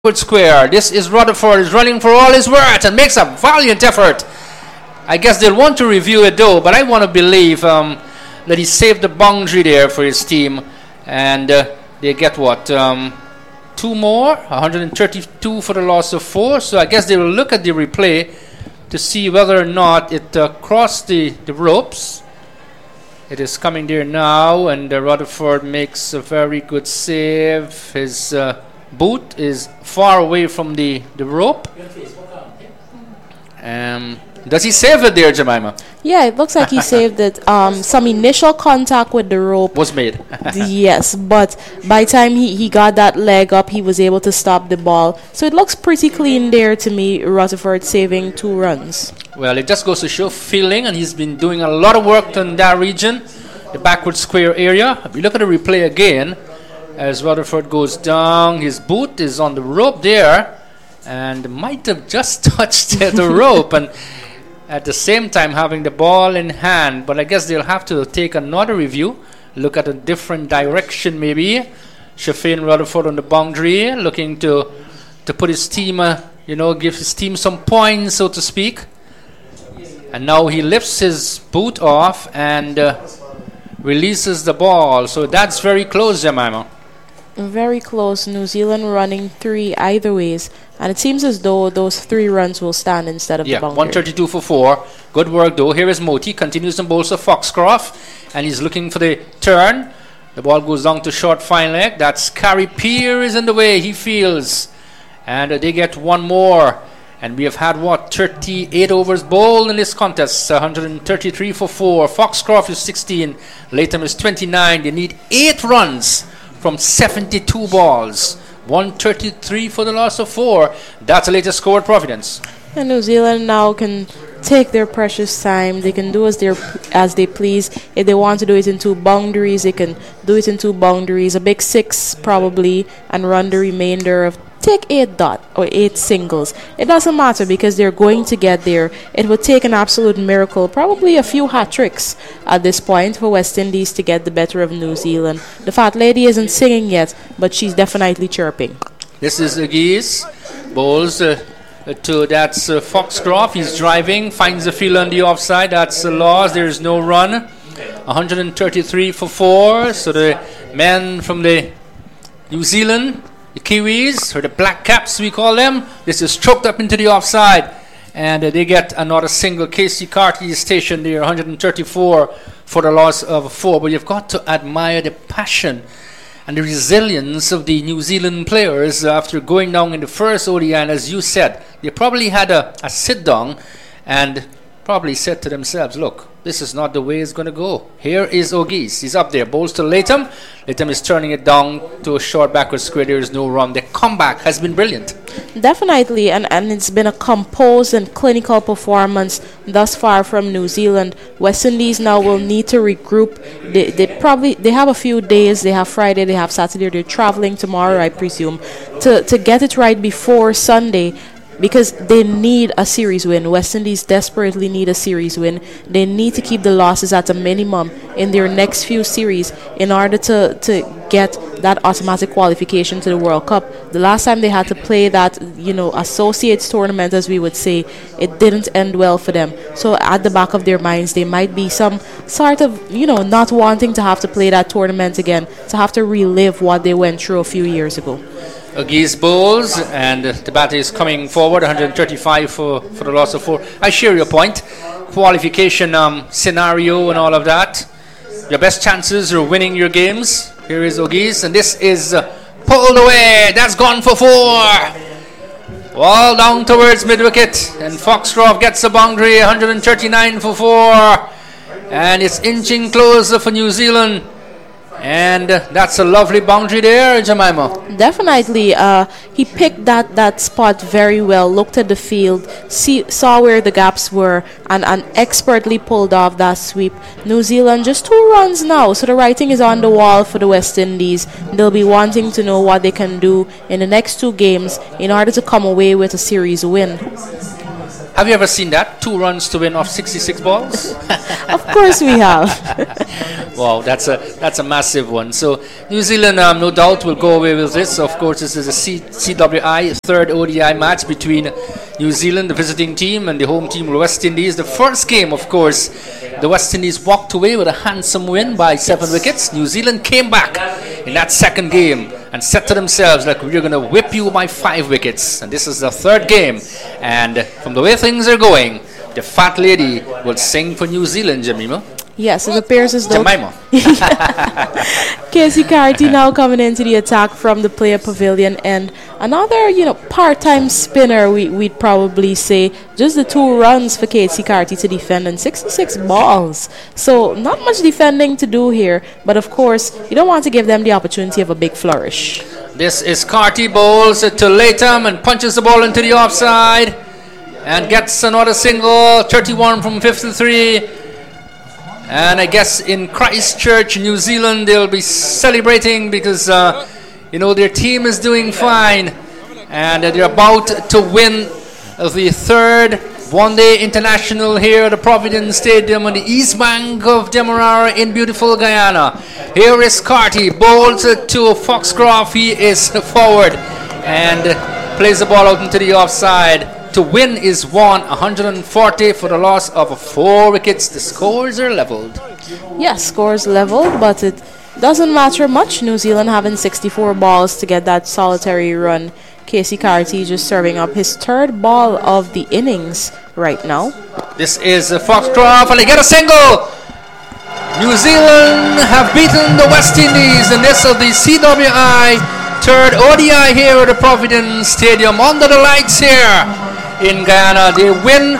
backward square. This is Rutherford is running for all his worth and makes a valiant effort. I guess they'll want to review it though, but I want to believe that he saved the boundary there for his team, and they get what, two more, 132 for the loss of 4. So I guess they will look at the replay to see whether or not it crossed the ropes. It is coming there now, and Rutherford makes a very good save. His boot is far away from the rope. Does he save it there, Jemima? Yeah, it looks like he saved it. Some initial contact with the rope was made. Yes, but by the time he got that leg up, he was able to stop the ball. So it looks pretty clean there to me, Rutherford saving 2 runs. Well, it just goes to show fielding, and he's been doing a lot of work in that region, the backward square area. If you look at the replay again, as Rutherford goes down, his boot is on the rope there, and might have just touched the rope, and at the same time having the ball in hand. But I guess they'll have to take another review, look at a different direction maybe. Shafane Rutherford on the boundary, looking to put his team, give his team some points, so to speak. And now he lifts his boot off and releases the ball. So that's very close, Jemima. Very close. New Zealand running 3 either ways, and it seems as though those 3 runs will stand instead of the boundary. 132 for 4. Good work though. Here is Moti, continues to bowl to Foxcroft, and he's looking for the turn. The ball goes down to short fine leg. That's Carey Peer is in the way, he feels, and they get one more. And we have had 38 overs bowled in this contest. 133 for 4. Foxcroft is 16. Latham is 29. They need 8 runs from 72 balls. 133 for the loss of 4. That's the latest score at Providence. And New Zealand now can take their precious time. They can do as they please. If they want to do it in 2 boundaries, they can do it in 2 boundaries. A big 6 probably, and run the remainder of. Take 8 dot or 8 singles. It doesn't matter because they're going to get there. It would take an absolute miracle, probably a few hat tricks at this point for West Indies to get the better of New Zealand. The fat lady isn't singing yet, but she's definitely chirping. This is Geese. Bowls that's Foxcroft. He's driving, finds the field on the offside. That's a loss. There is no run. 133 for 4. So the men from the New Zealand, the Kiwis, or the Black Caps we call them, this is choked up into the offside, and they get another single. Casey Carty is stationed there, 134 for the loss of 4. But you've got to admire the passion and the resilience of the New Zealand players after going down in the first ODI. And as you said, they probably had a sit down and probably said to themselves, look, this is not the way it's going to go. Here is O'Geese. He's up there. Bowls to Latham. Latham is turning it down to a short backward square. There is no run. The comeback has been brilliant. Definitely, and it's been a composed and clinical performance thus far from New Zealand. West Indies now will need to regroup. They have a few days. They have Friday, they have Saturday. They're traveling tomorrow, I presume, to get it right before Sunday, because they need a series win. West Indies desperately need a series win. They need to keep the losses at a minimum in their next few series in order to get that automatic qualification to the World Cup. The last time they had to play that, associates tournament, as we would say, it didn't end well for them. So at the back of their minds, they might be some sort of, not wanting to have to play that tournament again, to have to relive what they went through a few years ago. Geese bowls, and the batter is coming forward. 135 for the loss of 4. I share your point. Qualification scenario and all of that. Your best chances are winning your games. Here is O'Geese, and this is pulled away. That's gone for 4. All down towards mid-wicket, and Foxcroft gets a boundary. 139 for 4. And it's inching closer for New Zealand. And that's a lovely boundary there, Jemima. Definitely. He picked that spot very well, looked at the field, saw where the gaps were, and expertly pulled off that sweep. New Zealand just 2 runs now, so the writing is on the wall for the West Indies. They'll be wanting to know what they can do in the next 2 games in order to come away with a series win. Have you ever seen that? 2 runs to win off 66 balls? Of course we have. Wow, that's a massive one. So New Zealand, no doubt, will go away with this. Of course, this is a CWI third ODI match between New Zealand, the visiting team, and the home team, West Indies. The first game, of course, the West Indies walked away with a handsome win by 7 wickets. New Zealand came back in that second game and said to themselves, like, we're going to whip you by 5 wickets. And this is the third game. And from the way things are going, the fat lady will sing for New Zealand, Jemima. Yes, it appears as though Jemima. Casey Carty now coming into the attack from the player pavilion, and another, part-time spinner, we'd probably say. Just the 2 runs for Casey Carty to defend and 66 balls. So not much defending to do here, but of course, you don't want to give them the opportunity of a big flourish. This is Carty, bowls to Latham and punches the ball into the offside and gets another single, 31 from 53. And I guess in Christchurch, New Zealand, they'll be celebrating because, their team is doing fine. And they're about to win the third one-day international here at the Providence Stadium on the east bank of Demerara in beautiful Guyana. Here is Carty, bowls to Foxcroft. He is forward and plays the ball out into the offside. To win is 140 for the loss of 4 wickets. The scores are leveled. Yes, scores leveled, but it doesn't matter much. New Zealand having 64 balls to get that solitary run. Casey Carty just serving up his 3rd ball of the innings right now. This is Foxcroft, and they get a single. New Zealand have beaten the West Indies, and this is the CWI 3rd ODI here at the Providence Stadium under the lights here in Guyana. They win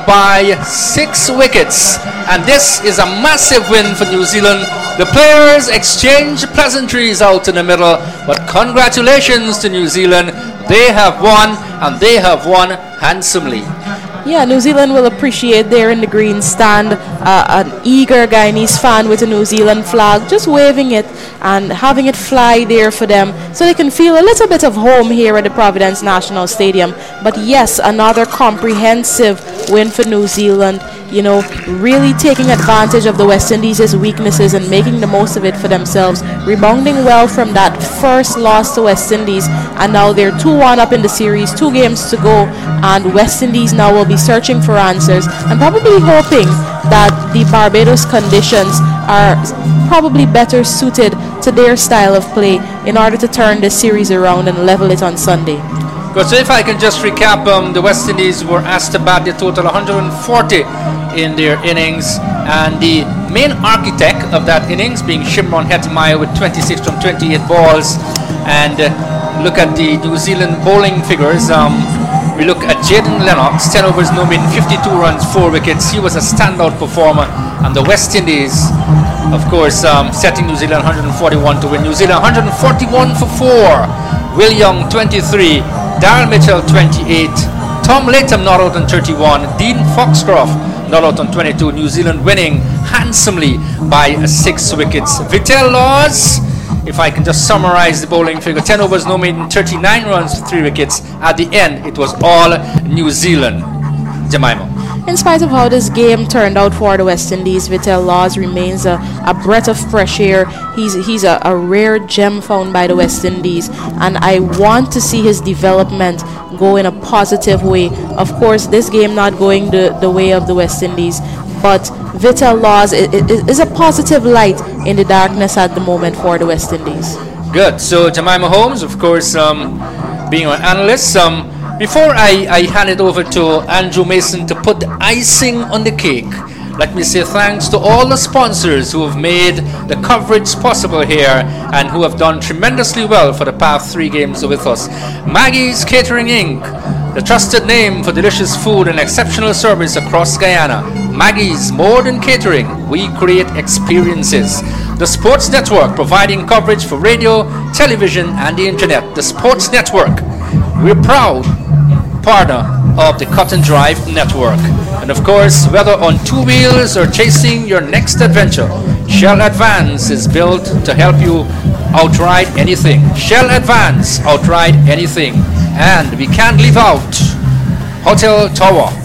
by 6 wickets, and this is a massive win for New Zealand. The players exchange pleasantries out in the middle, but congratulations to New Zealand. They have won, and they have won handsomely. Yeah, New Zealand will appreciate there in the green stand an eager Guyanese fan with a New Zealand flag, just waving it and having it fly there for them so they can feel a little bit of home here at the Providence National Stadium. But yes, another comprehensive win for New Zealand, really taking advantage of the West Indies' weaknesses and making the most of it for themselves, rebounding well from that first loss to West Indies, and now they're 2-1 up in the series, 2 games to go, and West Indies now will be searching for answers and probably hoping that the Barbados conditions are probably better suited to their style of play in order to turn this series around and level it on Sunday. Good. So if I can just recap, the West Indies were asked to bat their total 140 in their innings, and the main architect of that innings being Shimron Hetmeyer with 26 from 28 balls. And look at the New Zealand bowling figures. We look at Jaden Lennox, 10 overs, no mean, 52 runs, 4 wickets. He was a standout performer. And the West Indies, of course, setting New Zealand 141 to win. New Zealand 141 for 4. Will Young 23, Darryl Mitchell 28, Tom Latham not out on 31, Dean Foxcroft not out on 22. New Zealand winning handsomely by 6 wickets. Vitel Laws, if I can just summarize the bowling figure, 10 overs, no maiden, 39 runs, 3 wickets. At the end, it was all New Zealand. Jemima. In spite of how this game turned out for the West Indies, Vitel Laws remains a breath of fresh air. He's a rare gem found by the West Indies, and I want to see his development go in a positive way. Of course, this game not going the way of the West Indies, but Vitel Laws is a positive light in the darkness at the moment for the West Indies. Good. So Jemima Holmes, of course, being our analyst, before I hand it over to Andrew Mason to put the icing on the cake, let me say thanks to all the sponsors who have made the coverage possible here and who have done tremendously well for the past 3 games with us. Maggie's Catering Inc., the trusted name for delicious food and exceptional service across Guyana. Maggie's, more than catering, we create experiences. The Sports Network, providing coverage for radio, television, and the internet. The Sports Network, we're proud partner of the Cotton Drive Network. And of course, whether on 2 wheels or chasing your next adventure, Shell Advance is built to help you outride anything. Shell Advance, outride anything. And we can't leave out Hotel Tower,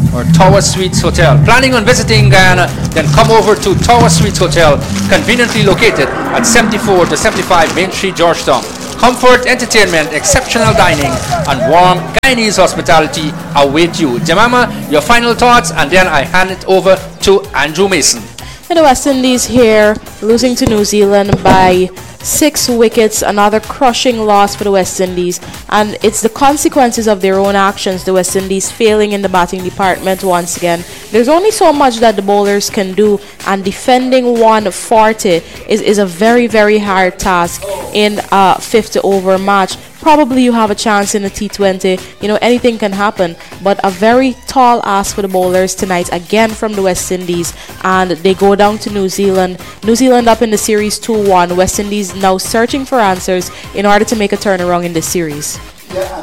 or Tower Suites Hotel. Planning on visiting Guyana? Then come over to Tower Suites Hotel, conveniently located at 74 to 75 Main Street, Georgetown. Comfort, entertainment, exceptional dining, and warm Guyanese hospitality await you. Jemima, your final thoughts, and then I hand it over to Andrew Mason. And the West Indies here losing to New Zealand by 6 wickets, another crushing loss for the West Indies, and it's the consequences of their own actions. The West Indies failing in the batting department once again. There's only so much that the bowlers can do, and defending 140 is a very, very hard task in a 50 over match. Probably you have a chance in a T20, anything can happen, but a very tall ask for the bowlers tonight again from the West Indies, and they go down to New Zealand up in the series 2-1. West Indies now searching for answers in order to make a turnaround in this series. Yeah,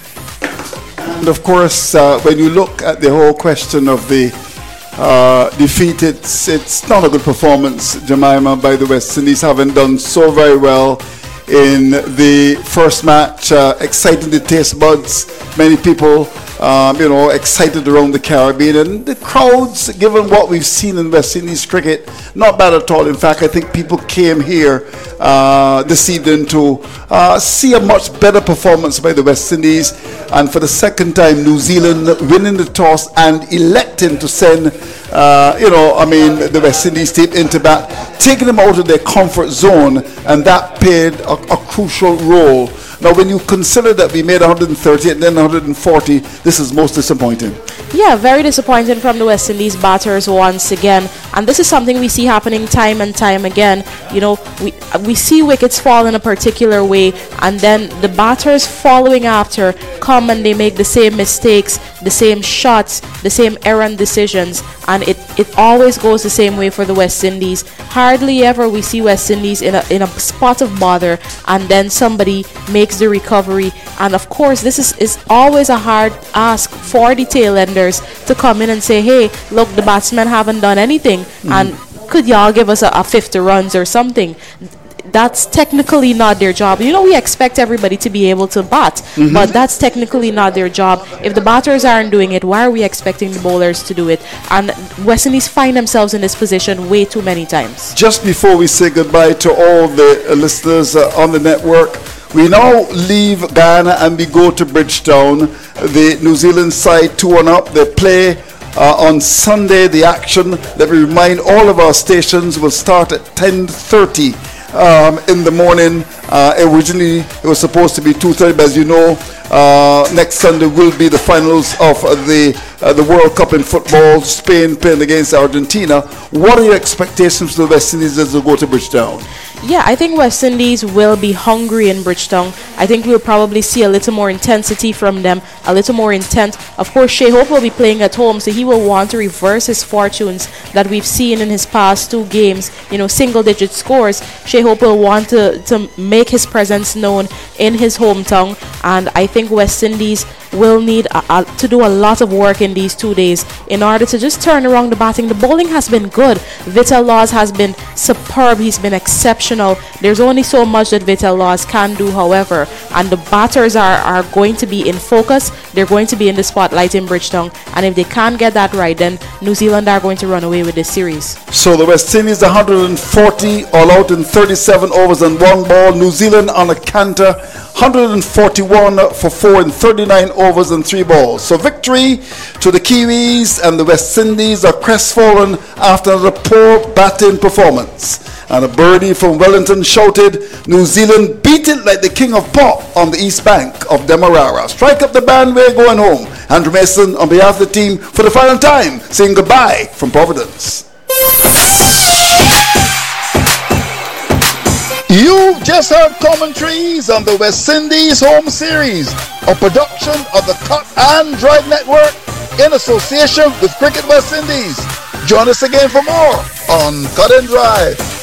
and of course, when you look at the whole question of the defeat, it's not a good performance, Jemima, by the West Indies, having done so very well in the first match, exciting the taste buds. Many people, excited around the Caribbean, and the crowds, given what we've seen in West Indies cricket, not bad at all. In fact, I think people came here this evening to see a much better performance by the West Indies, and for the second time, New Zealand winning the toss and electing to send, the West Indies team into bat, taking them out of their comfort zone, and that played a crucial role. Now, when you consider that we made 130 and then 140, this is most disappointing. Yeah, very disappointing from the West Indies batters once again. And this is something we see happening time and time again. We see wickets fall in a particular way, and then the batters following after come and they make the same mistakes, the same shots, the same errant decisions, and it always goes the same way for the West Indies. Hardly ever we see West Indies in a spot of bother, and then somebody makes the recovery. And of course, this is always a hard ask for the tail enders to come in and say, hey, look, the batsmen haven't done anything, and could y'all give us a 50 runs or something? That's technically not their job. We expect everybody to be able to bat, but that's technically not their job. If the batters aren't doing it, why are we expecting the bowlers to do it? And West Indies find themselves in this position way too many times. Just before we say goodbye to all the listeners on the network, we now leave Guyana and we go to Bridgetown. The New Zealand side 2-1 up. They play on Sunday. The action, let me remind all of our stations, will start at 10:30 in the morning. Originally it was supposed to be 2:30, but as you know, next Sunday will be the finals of the World Cup in football, Spain playing against Argentina. What are your expectations for the West Indies as they go to Bridgetown? Yeah, I think West Indies will be hungry in Bridgetown. I think we'll probably see a little more intensity from them, a little more intent. Of course, Shai Hope will be playing at home, so he will want to reverse his fortunes that we've seen in his past 2 games, single-digit scores. Shai Hope will want to make his presence known in his hometown, and I think West Indies will need to do a lot of work in these 2 days in order to just turn around the batting. The bowling has been good. Vital Laws has been superb. He's been exceptional. There's only so much that Vital Laws can do, however, and the batters are going to be in focus. They're going to be in the spotlight in Bridgetown, and if they can't get that right, then New Zealand are going to run away with this series. So the West Indies 140 all out in 37 overs and 1 ball. New Zealand on a canter, 141 for 4 in 39 overs and 3 balls. So victory to the Kiwis, and the West Indies are crestfallen after the poor batting performance. And a birdie from Wellington shouted, New Zealand beat it like the king of pop on the east bank of Demerara. Strike up the band, we're going home. Andrew Mason on behalf of the team for the final time, saying goodbye from Providence. You've just heard commentaries on the West Indies home series, a production of the Cut and Drive Network in association with Cricket West Indies. Join us again for more on Cut and Drive.